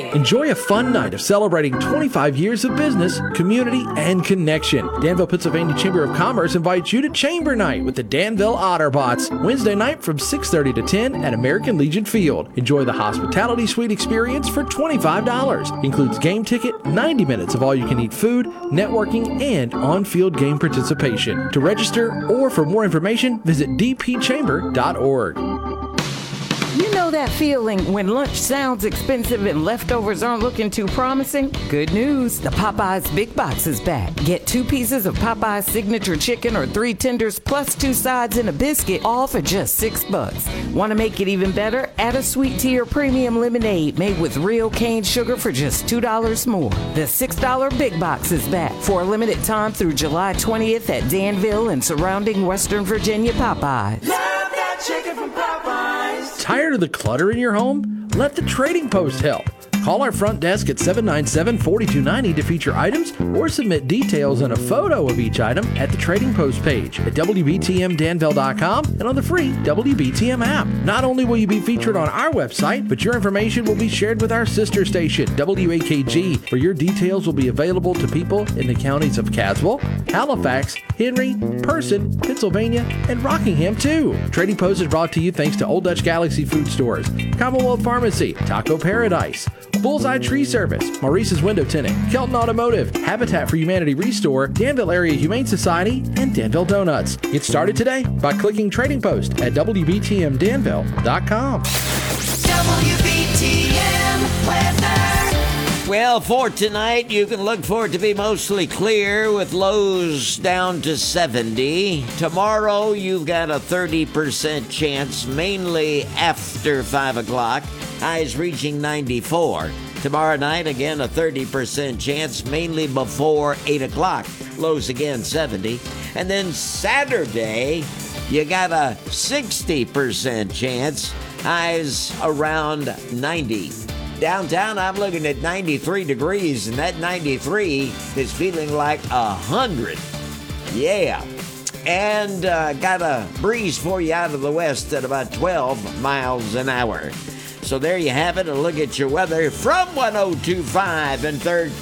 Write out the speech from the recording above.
Enjoy a fun night of celebrating 25 years of business, community, and connection. Danville, Pennsylvania Chamber of Commerce invites you to Chamber Night with the Danville Otterbots, Wednesday night from 6:30 to 10 at American Legion Field. Enjoy the hospitality suite experience for $25. Includes game ticket, 90 minutes of all-you-can-eat food, networking, and on-field game participation. To register or for more information, visit dpchamber.org. You know that feeling when lunch sounds expensive and leftovers aren't looking too promising? Good news, the Popeyes Big Box is back. Get 2 pieces of Popeyes signature chicken or 3 tenders plus 2 sides and a biscuit, all for just $6. Want to make it even better? Add a sweet tea or premium lemonade made with real cane sugar for just $2 more. The $6 Big Box is back for a limited time through July 20th at Danville and surrounding Western Virginia Popeyes. Love that chicken from Popeyes. Tired of the clutter in your home? Let the Trading Post help. Call our front desk at 797-4290 to feature items or submit details and a photo of each item at the Trading Post page at WBTMDanville.com and on the free WBTM app. Not only will you be featured on our website, but your information will be shared with our sister station, WAKG, where your details will be available to people in the counties of Caswell, Halifax, Henry, Person, Pennsylvania, and Rockingham, too. Trading Post is brought to you thanks to Old Dutch Galaxy Food Stores, Commonwealth Pharmacy, Taco Paradise, Bullseye Tree Service, Maurice's Window Tinting, Kelton Automotive, Habitat for Humanity Restore, Danville Area Humane Society, and Danville Donuts. Get started today by clicking Trading Post at WBTMDanville.com. WBTM weather. Well, for tonight, you can look for it to be mostly clear with lows down to 70. Tomorrow, you've got a 30% chance, mainly after 5 o'clock. Highs reaching 94. Tomorrow night, again, a 30% chance, mainly before 8 o'clock. Lows again, 70. And then Saturday, you got a 60% chance. Highs around 90. Downtown, I'm looking at 93 degrees, and that 93 is feeling like 100. Yeah. And got a breeze for you out of the west at about 12 miles an hour. So there you have it. A look at your weather from 102.5 and 3rd